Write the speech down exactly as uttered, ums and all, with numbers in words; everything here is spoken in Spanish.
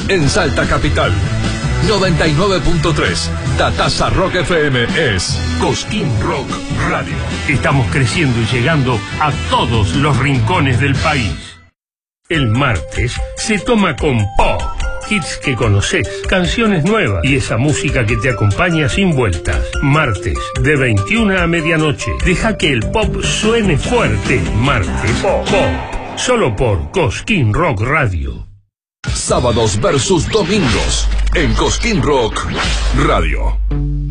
en Salta Capital. noventa y nueve punto tres. Tatasa Rock F M es Cosquín Rock Radio. Estamos creciendo y llegando a todos los rincones del país. El martes se toma con pop. Hits que conoces, canciones nuevas y esa música que te acompaña sin vueltas. Martes, de veintiuna a medianoche. Deja que el pop suene fuerte. Martes, pop. pop. Solo por Cosquín Rock Radio. Sábados versus domingos en Cosquín Rock Radio.